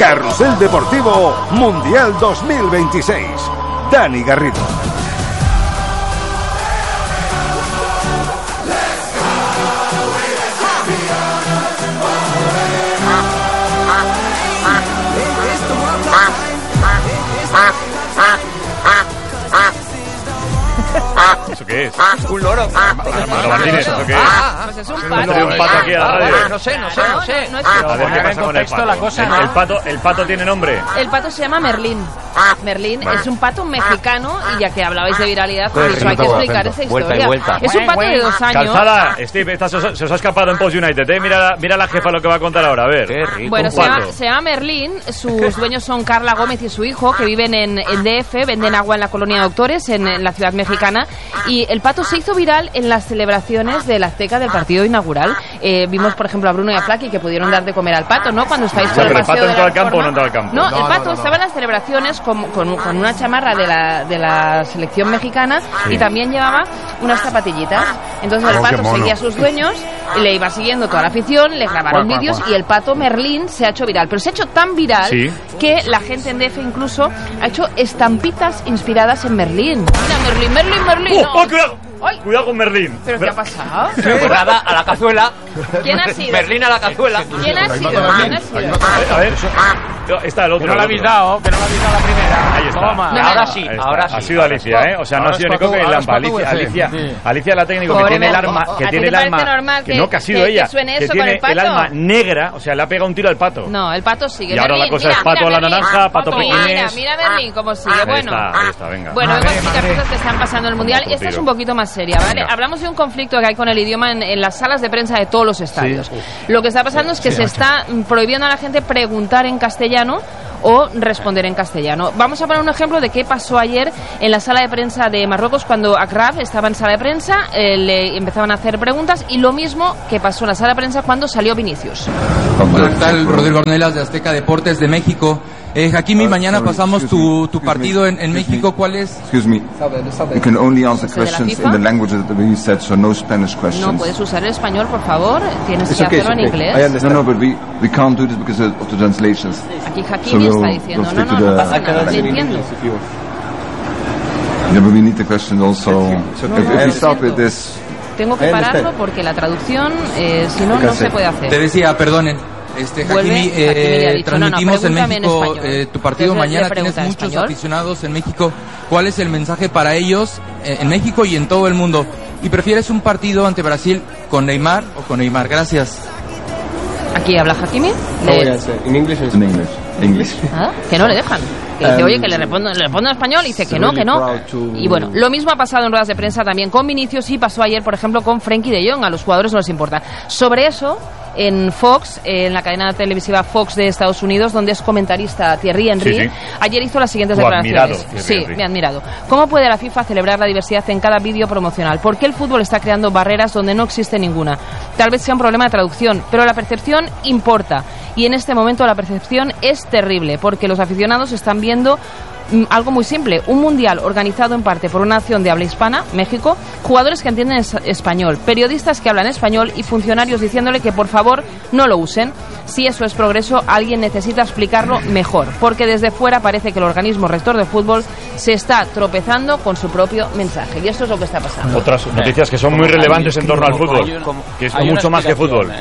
Carrusel Deportivo Mundial 2026. Dani Garrido. ¿Eso qué es? Un loro. Armando Martínez, ¿eso qué es? Pues es un ¿No pato. un pato aquí a la radio? No sé. No es A ver, ¿qué pasa con el pato? ¿El pato tiene nombre? El pato se llama Merlín. Merlín es un pato mexicano y ya que hablabais de viralidad, pues eso hay que explicar esa historia. Es un pato de 2 años. Calzada, Steve, se os ha escapado en Post United, ¿eh? Mira la jefa lo que va a contar ahora, a ver. Qué rico. Bueno, se llama Merlín, sus dueños son Carla Gómez y su hijo, que viven en DF, venden agua en la colonia Doctores, en la ciudad mexicana, y el pato se hizo viral en las celebraciones de la Azteca del partido inaugural. Vimos, por ejemplo, a Bruno y a Flaky que pudieron dar de comer al pato, ¿no? Cuando estáis por el paseo ¿Pero el pato de entró la al campo o no Reforma. entró al campo? No, el pato estaba en las celebraciones con una chamarra de la selección mexicana y también llevaba unas zapatillitas. Entonces el pato seguía a sus dueños, le iba siguiendo toda la afición, le grabaron vídeos y el pato Merlín se ha hecho viral. Pero se ha hecho tan viral que la gente en DF incluso ha hecho estampitas inspiradas en Merlín. Mira, Merlín. ¡Oh, cuidado! ¡Ay! Cuidado con Merlín. ¿Pero qué ha pasado? Temporada a la cazuela. ¿Quién ha sido? Merlín a la cazuela. ¿Quién ha sido? A ver. Está el otro. Que no la habéis dado la primera. Ahí está. Toma. No, Ahora sí. Ha sido Alicia, ¿eh? O sea, no ha sido Nico que el Lampa. Alicia la técnico que tiene el arma. Que tiene el arma. Que ha sido ella. Que tiene el alma negra. O sea, le ha pegado un tiro al pato. No, el pato sigue. Y ahora la cosa es pato a la naranja, pato pequinés. Mira Merlín cómo sigue. Bueno. Ahí está, venga. Bueno, vengo a explicar cosas que están pasando en el Mundial. Esta es un poquito más seria, ¿vale? Hablamos de un conflicto que hay con el idioma en las salas de prensa de todos los estadios. Lo que está pasando es que se está prohibiendo a la gente preguntar en castellano o responder en castellano. Vamos a poner un ejemplo de qué pasó ayer en la sala de prensa de Marruecos cuando Akraf estaba en sala de prensa, le empezaban a hacer preguntas y lo mismo que pasó en la sala de prensa cuando salió Vinicius. Hola, ¿qué tal? Rodrigo Ornelas de Azteca Deportes de México. Hakimi, mañana pasamos tu partido en México. ¿Cuál es? Excuse me. You can only answer questions in the language that we said, so no Spanish questions. No puedes usar el español, por favor. Tienes que hacerlo en inglés. No, but we can't do this because of the translations. Aquí Hakimi está diciendo, no pasa nada, te entiendo. Yeah, but we need the question also. If we start with this. Tengo que pararlo porque la traducción, si no, no se puede hacer. Te decía, perdonen. Hakimi, transmitimos en México tu partido mañana. Tienes muchos aficionados en México. ¿Cuál es el mensaje para ellos en México y en todo el mundo? ¿Y prefieres un partido ante Brasil con Neymar o con Neymar? Gracias. ¿Aquí habla Hakimi? ¿En inglés o en English? ¿Ah? Que no le dejan. Que dice, oye, que le respondo en español y dice que no. Y bueno, lo mismo ha pasado en ruedas de prensa también con Vinicius y pasó ayer, por ejemplo, con Frenkie de Jong. A los jugadores no les importa. Sobre eso, en Fox, en la cadena televisiva Fox de Estados Unidos, donde es comentarista Thierry Henry, ayer hizo las siguientes declaraciones. Me ha admirado. ¿Cómo puede la FIFA celebrar la diversidad en cada vídeo promocional? ¿Por qué el fútbol está creando barreras donde no existe ninguna? Tal vez sea un problema de traducción, pero la percepción importa. Y en este momento la percepción es terrible, porque los aficionados están viendo algo muy simple, un mundial organizado en parte por una nación de habla hispana, México, jugadores que entienden español, periodistas que hablan español y funcionarios diciéndole que por favor no lo usen. Si eso es progreso, alguien necesita explicarlo mejor, porque desde fuera parece que el organismo rector de fútbol se está tropezando con su propio mensaje, y esto es lo que está pasando. Otras noticias que son muy relevantes en torno al fútbol, que es mucho más que fútbol.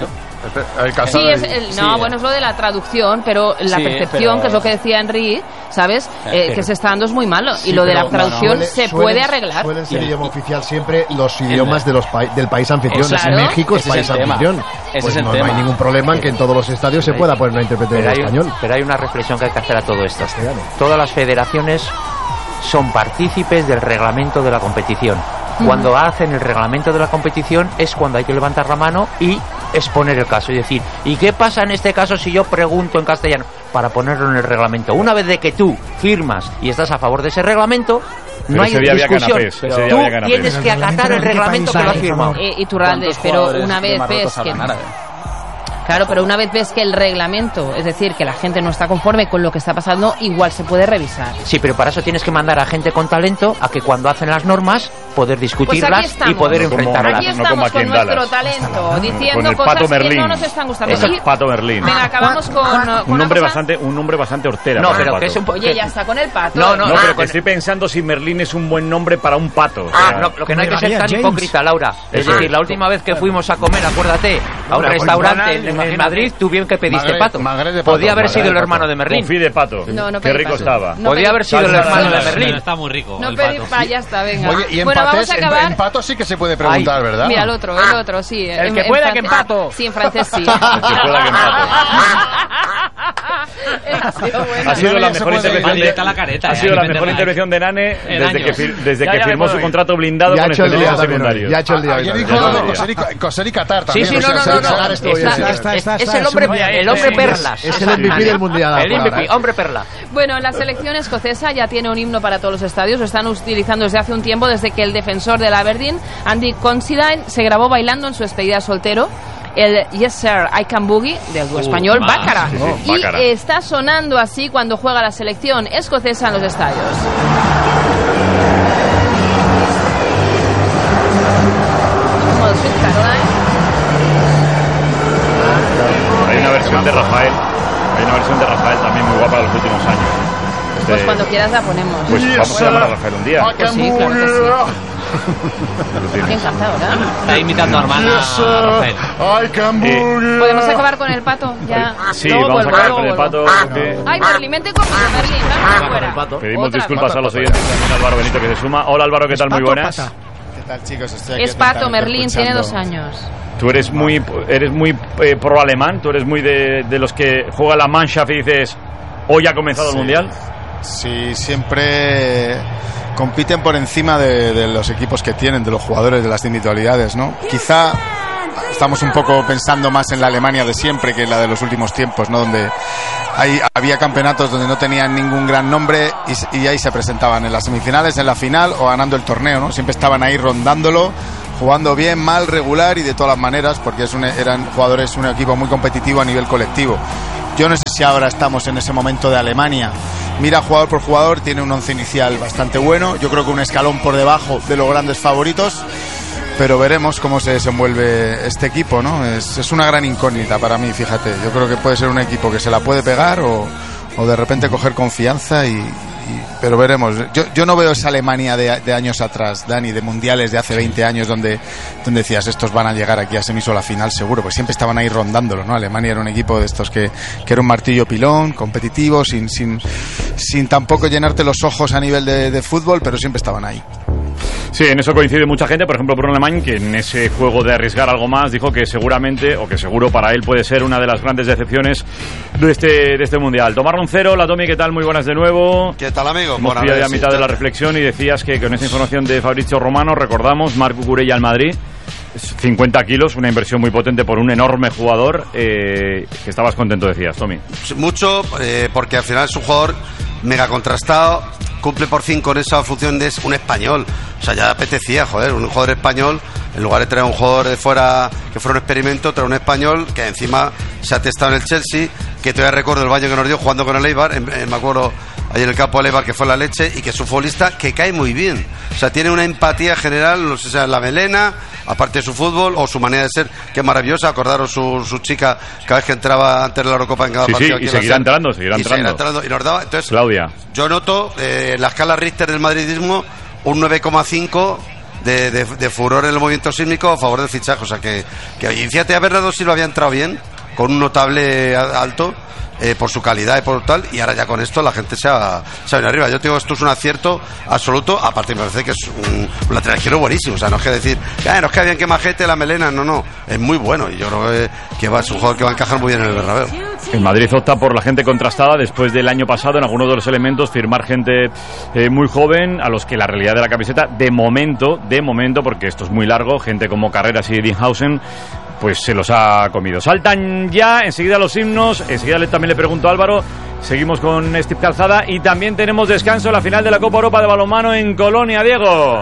Sí, es lo de la traducción, pero la percepción, que es lo que decía Henry, ¿sabes? Que se está dando es muy malo. Y lo de la traducción se puede arreglar. Suelen ser idioma oficial siempre los idiomas del país anfitrión. Claro. Si México es país anfitrión, pues no hay ningún problema en que en todos los estadios se pueda poner una intérprete en español. Pero hay una reflexión que hay que hacer a todo esto. Todas las federaciones son partícipes del reglamento de la competición. Cuando hacen el reglamento de la competición es cuando hay que levantar la mano y exponer el caso y decir, ¿y qué pasa en este caso si yo pregunto en castellano? Para ponerlo en el reglamento. Una vez de que tú firmas y estás a favor de ese reglamento, no hay discusión. Tú tienes que acatar el reglamento que lo has firmado. Iturralde, pero una vez ves que... Claro, pero una vez ves que el reglamento, es decir, que la gente no está conforme con lo que está pasando, igual se puede revisar. Sí, pero para eso tienes que mandar a gente con talento a que cuando hacen las normas poder discutirlas y poder enfrentarlas. Aquí estamos con nuestro talento, diciendo cosas que no nos están gustando. Es el Pato Merlín. Venga, acabamos con un nombre bastante hortera. No, pero que es un Oye, ya está con el Pato. No, pero que estoy pensando si Merlín es un buen nombre para un pato. No, lo que no hay que ser tan hipócrita, Laura. Es decir, la última vez que fuimos a comer, acuérdate, a un restaurante en Madrid, tú bien que pediste pato. Podía haber sido el hermano de Merlín. Confí de pato. Qué rico estaba. Podía haber sido el hermano de Merlín. Está muy rico. No pedí ya está, venga. Oye, y en pato sí que se puede preguntar, ¿verdad? Mira, el otro, sí. El que pueda que empato. Sí, en francés sí. El que pueda que empato. Ha sido la mejor intervención de Nane desde que firmó su contrato blindado con estudios secundarios. Ya ha hecho el día. Ayer dijo Coser y Qatar también. Sí, no. Es el hombre perlas. Es el MVP del mundial. El MVP, hombre perla. Bueno, la selección escocesa ya tiene un himno para todos los estadios. Lo están utilizando desde hace un tiempo, desde que el defensor del Aberdeen, Andy Considine, se grabó bailando en su despedida soltero el Yes Sir, I Can Boogie del español Bácara. Y está sonando así cuando juega la selección escocesa en los estadios. Hay una versión de Rafael también muy guapa de los últimos años. Pues cuando quieras la ponemos. Pues vamos a llamar a Rafael un día. Pues sí, claro que sí. Qué encantado, ¿verdad? Está imitando a hermana Rafael. ¿Podemos acabar con el pato? Ya. Sí, vamos a acabar con el pato. Ay, Merlín, vente conmigo, Merlín. Fuera. Pedimos disculpas a los oyentes, también a Álvaro Benito que se suma. Hola Álvaro, ¿qué tal? Muy buenas. ¿Qué tal, chicos? Estoy aquí es pato, Merlín, tiene 2 años. Tú eres muy pro alemán, tú eres muy de los que juega la Mannschaft y dices, hoy ha comenzado el Mundial. Sí, siempre compiten por encima de los equipos que tienen, de los jugadores, de las individualidades, ¿no? Quizá estamos un poco pensando más en la Alemania de siempre que en la de los últimos tiempos, ¿no? Donde había campeonatos donde no tenían ningún gran nombre y ahí se presentaban en las semifinales, en la final o ganando el torneo, ¿no? Siempre estaban ahí rondándolo, jugando bien, mal, regular y de todas las maneras, porque eran jugadores, un equipo muy competitivo a nivel colectivo. Yo no sé si ahora estamos en ese momento de Alemania. Mira jugador por jugador, tiene un once inicial bastante bueno. Yo creo que un escalón por debajo de los grandes favoritos. Pero veremos cómo se desenvuelve este equipo, ¿no? Es una gran incógnita para mí, fíjate. Yo creo que puede ser un equipo que se la puede pegar o de repente coger confianza pero veremos. Yo no veo esa Alemania de años atrás, Dani, de mundiales de hace 20 años donde decías estos van a llegar aquí a semis o la final seguro, pues siempre estaban ahí rondándolo, ¿no? Alemania era un equipo de estos que era un martillo pilón, competitivo, sin tampoco llenarte los ojos a nivel de fútbol, pero siempre estaban ahí. Sí, en eso coincide mucha gente. Por ejemplo, Bruno Alemán, que en ese juego de arriesgar algo más dijo que seguramente, o que seguro para él puede ser una de las grandes decepciones de este Mundial. Tomar un cero, la Tomi, ¿qué tal? Muy buenas de nuevo. ¿Qué tal, amigo? Hemos pillado ya a mitad de la reflexión y decías que con esta información de Fabrizio Romano, recordamos, Marc Cucurella al Madrid, 50 kilos, una inversión muy potente por un enorme jugador, que estabas contento, decías, Tomi. Mucho, porque al final es un jugador mega contrastado, cumple por fin con esa función de un español. O sea, ya apetecía, un jugador español, en lugar de traer un jugador de fuera que fuera un experimento, traer un español que encima se ha testado en el Chelsea, que todavía recuerdo el baño que nos dio jugando con el Eibar, me acuerdo ahí en el campo del Eibar, que fue la leche, y que es un futbolista que cae muy bien. O sea, tiene una empatía general, no sé si es la melena, aparte de su fútbol o su manera de ser, que es maravillosa. Acordaros su chica cada vez que entraba antes de la Eurocopa en cada partido. Sí, y seguirá entrando. Y nos daba, entonces, Claudia. Yo noto en la escala Richter del madridismo un 9,5 de furor en el movimiento sísmico a favor del fichaje. O sea que y fíjate, a Bernardo Silva había entrado bien, con un notable alto, por su calidad y por tal, y ahora ya con esto la gente se ha venido arriba. Yo te digo, esto es un acierto absoluto. Aparte me parece que es un lateral izquierdo buenísimo. O sea, no es que decir, no es que habían que majete la melena, no, es muy bueno, y yo creo que es un jugador que va a encajar muy bien en el Bernabéu. En Madrid opta por la gente contrastada después del año pasado en algunos de los elementos firmar gente muy joven, a los que la realidad de la camiseta de momento, porque esto es muy largo, gente como Carreras y Dinhausen, pues se los ha comido. Saltan ya enseguida los himnos, enseguida también le pregunto a Álvaro. Seguimos con Steve Calzada y también tenemos descanso en la final de la Copa Europa de balonmano en Colonia, Diego.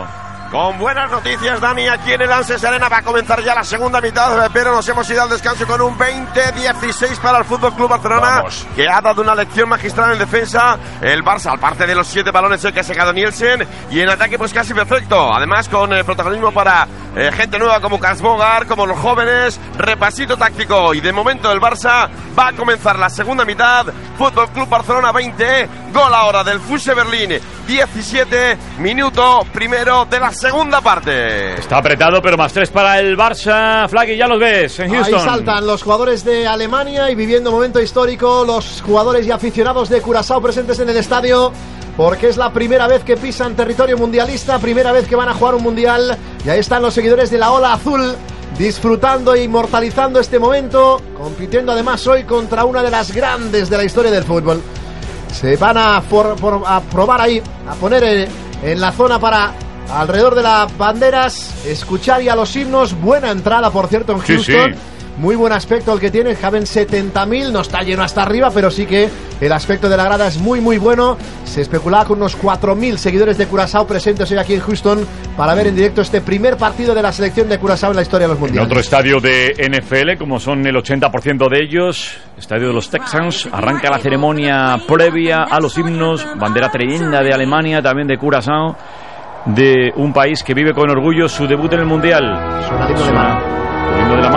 con buenas noticias, Dani, aquí en el Ansés Arena va a comenzar ya la segunda mitad, pero nos hemos ido al descanso con un 20-16 para el Fútbol Club Barcelona. Vamos. Que ha dado una lección magistral en defensa. El Barça, aparte de los 7 balones que ha sacado Nielsen, y en ataque pues casi perfecto, además con protagonismo para gente nueva como Karsbogar, como los jóvenes. Repasito táctico, y de momento el Barça va a comenzar la segunda mitad. Fútbol Club Barcelona 20, gol ahora del Fuse Berlín 17, minuto primero de la segunda parte. Está apretado, pero más 3 para el Barça. Flaggy, ya los ves en Houston. Ahí saltan los jugadores de Alemania y viviendo un momento histórico los jugadores y aficionados de Curazao presentes en el estadio, porque es la primera vez que pisan territorio mundialista, primera vez que van a jugar un mundial, y ahí están los seguidores de la Ola Azul disfrutando e inmortalizando este momento, compitiendo además hoy contra una de las grandes de la historia del fútbol. Se van a probar ahí, a poner en la zona para alrededor de las banderas, escuchar ya los himnos. Buena entrada, por cierto, en Houston. Sí. Muy buen aspecto el que tiene. Caben 70.000, no está lleno hasta arriba, pero sí que el aspecto de la grada es muy muy bueno. Se especulaba con unos 4.000 seguidores de Curazao presentes hoy aquí en Houston para ver en directo este primer partido de la selección de Curazao en la historia de los mundiales. En otro estadio de NFL, como son el 80% de ellos, estadio de los Texans, arranca la ceremonia previa a los himnos, bandera tremenda de Alemania, también de Curazao, de un país que vive con orgullo su debut en el mundial. Suena el himno de mano. El himno de la mano.